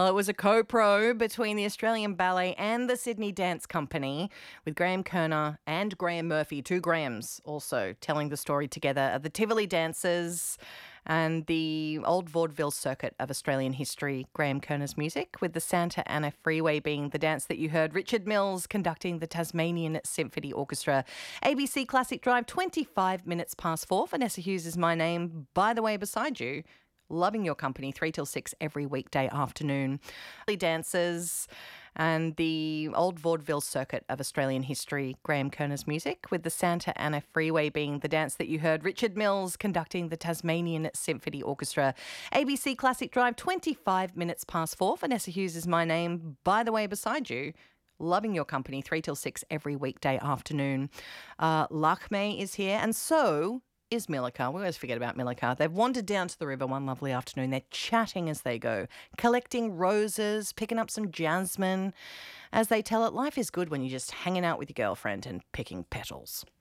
Well, it was a co-pro between the Australian Ballet and the Sydney Dance Company, with Graham Kerner and Graham Murphy, two Grahams, also telling the story together of the Tivoli Dancers and the old vaudeville circuit of Australian history. Graham Kerner's music, with the Santa Ana Freeway being the dance that you heard. Richard Mills conducting the Tasmanian Symphony Orchestra. ABC Classic Drive, 25 minutes past 4. Vanessa Hughes is my name. By the way, beside you, loving your company 3 till 6 every weekday afternoon. Dancers and the old vaudeville circuit of Australian history. Graham Kerner's music, with the Santa Ana Freeway being the dance that you heard. Richard Mills conducting the Tasmanian Symphony Orchestra. ABC Classic Drive, 25 minutes past 4. Vanessa Hughes is my name. By the way, beside you, loving your company 3 till 6 every weekday afternoon. Lakme is here, and so is Milika. We always forget about Milika. They've wandered down to the river one lovely afternoon. They're chatting as they go, collecting roses, picking up some jasmine. As they tell it, life is good when you're just hanging out with your girlfriend and picking petals.